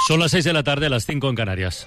Son las 6 de la tarde, las 5 en Canarias.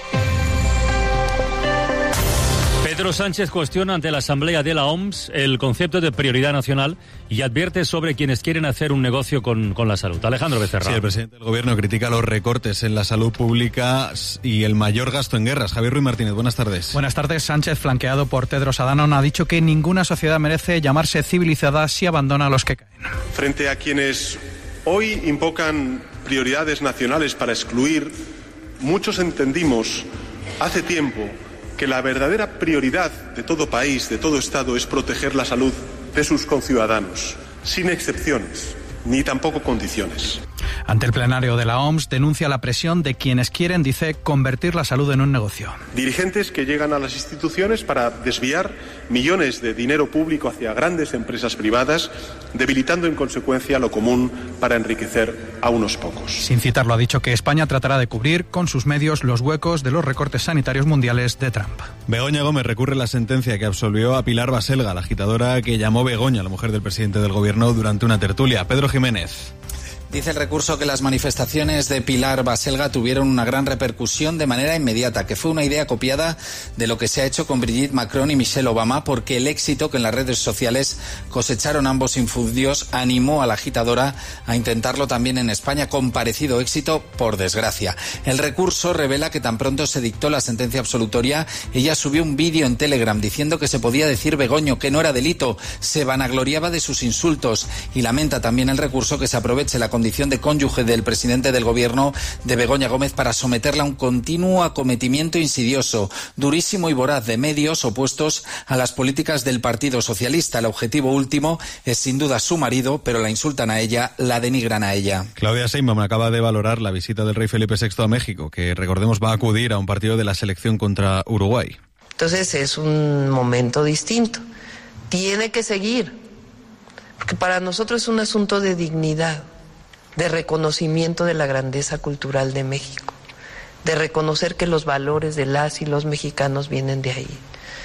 Pedro Sánchez cuestiona ante la Asamblea de la OMS el concepto de prioridad nacional y advierte sobre quienes quieren hacer un negocio con la salud. Alejandro Becerra. Sí, el presidente del Gobierno critica los recortes en la salud pública y el mayor gasto en guerras. Javier Ruiz Martínez, buenas tardes. Buenas tardes. Sánchez, flanqueado por Tedros Adhanom, ha dicho que ninguna sociedad merece llamarse civilizada si abandona a los que caen. Frente a quienes hoy invocan prioridades nacionales para excluir, muchos entendimos hace tiempo que la verdadera prioridad de todo país, de todo Estado, es proteger la salud de sus conciudadanos, sin excepciones, ni tampoco condiciones. Ante el plenario de la OMS, denuncia la presión de quienes quieren, dice, convertir la salud en un negocio. Dirigentes que llegan a las instituciones para desviar millones de dinero público hacia grandes empresas privadas, debilitando en consecuencia lo común para enriquecer a unos pocos. Sin citarlo, ha dicho que España tratará de cubrir con sus medios los huecos de los recortes sanitarios mundiales de Trump. Begoña Gómez recurre la sentencia que absolvió a Pilar Baselga, la agitadora que llamó Begoña, la mujer del presidente del Gobierno, durante una tertulia. Pedro Jiménez. Dice el recurso que las manifestaciones de Pilar Baselga tuvieron una gran repercusión de manera inmediata, que fue una idea copiada de lo que se ha hecho con Brigitte Macron y Michelle Obama, porque el éxito que en las redes sociales cosecharon ambos infundios animó a la agitadora a intentarlo también en España, con parecido éxito, por desgracia. El recurso revela que tan pronto se dictó la sentencia absolutoria, ella subió un vídeo en Telegram diciendo que se podía decir Begoño, que no era delito, se vanagloriaba de sus insultos, y lamenta también el recurso que se aproveche la condición de cónyuge del presidente del Gobierno de Begoña Gómez para someterla a un continuo acometimiento insidioso, durísimo y voraz de medios opuestos a las políticas del Partido Socialista. El objetivo último es sin duda su marido, pero la insultan a ella, la denigran a ella. Claudia Sheinbaum acaba de valorar la visita del rey Felipe VI a México, que recordemos va a acudir a un partido de la selección contra Uruguay. Entonces es un momento distinto. Tiene que seguir, porque para nosotros es un asunto de dignidad, de reconocimiento de la grandeza cultural de México, de reconocer que los valores de las y los mexicanos vienen de ahí,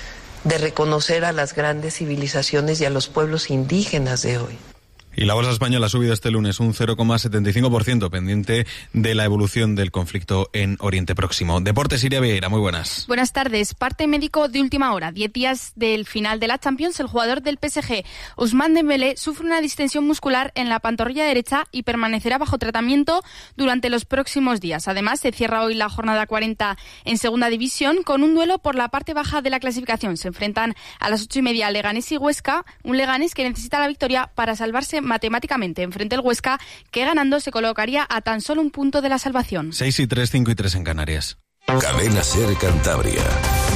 de reconocer a las grandes civilizaciones y a los pueblos indígenas de hoy. Y la bolsa española ha subido este lunes un 0,75%, pendiente de la evolución del conflicto en Oriente Próximo. Deportes, Iria Vieira, muy buenas. Buenas tardes. Parte médico de última hora. 10 días del final de la Champions, el jugador del PSG, Ousmane Dembélé, sufre una distensión muscular en la pantorrilla derecha y permanecerá bajo tratamiento durante los próximos días. Además, se cierra hoy la jornada 40 en Segunda División con un duelo por la parte baja de la clasificación. Se enfrentan a las 8:30 Leganés y Huesca, un Leganés que necesita la victoria para salvarse matemáticamente. Enfrente el Huesca, que ganando se colocaría a tan solo un punto de la salvación. 6-3, 5-3 en Canarias. Cadena SER Cantabria.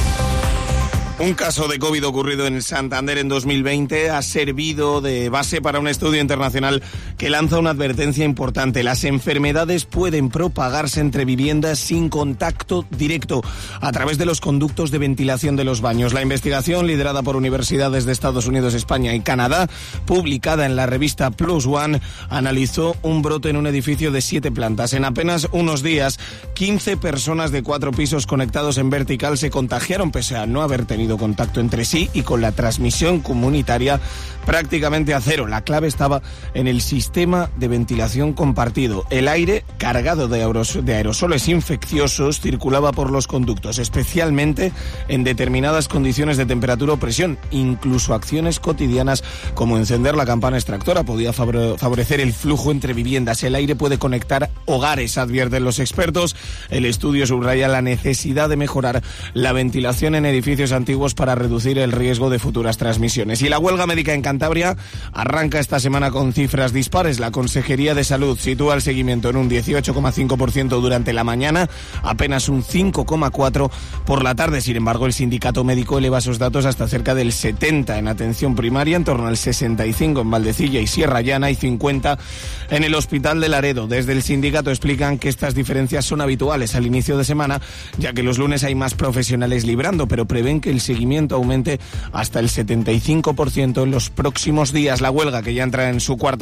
Un caso de COVID ocurrido en Santander en 2020 ha servido de base para un estudio internacional que lanza una advertencia importante. Las enfermedades pueden propagarse entre viviendas sin contacto directo a través de los conductos de ventilación de los baños. La investigación, liderada por universidades de Estados Unidos, España y Canadá, publicada en la revista Plus One, analizó un brote en un edificio de 7 plantas. En apenas unos días, 15 personas de 4 pisos conectados en vertical se contagiaron pese a no haber tenido contacto entre sí y con la transmisión comunitaria prácticamente a cero. La clave estaba en el sistema de ventilación compartido. El aire, cargado de aerosoles infecciosos, circulaba por los conductos, especialmente en determinadas condiciones de temperatura o presión. Incluso acciones cotidianas como encender la campana extractora podía favorecer el flujo entre viviendas. El aire puede conectar hogares, advierten los expertos. El estudio subraya la necesidad de mejorar la ventilación en edificios antiguos para reducir el riesgo de futuras transmisiones. Y la huelga médica en Cantabria arranca esta semana con cifras dispares. La Consejería de Salud sitúa el seguimiento en un 18,5% durante la mañana, apenas un 5,4% por la tarde. Sin embargo, el sindicato médico eleva esos datos hasta cerca del 70% en atención primaria, en torno al 65% en Valdecilla y Sierra Llana y 50% en el Hospital de Laredo. Desde el sindicato explican que estas diferencias son habituales al inicio de semana, ya que los lunes hay más profesionales librando, pero prevén que el seguimiento aumente hasta el 75% en los próximos días. La huelga, que ya entra en su cuarta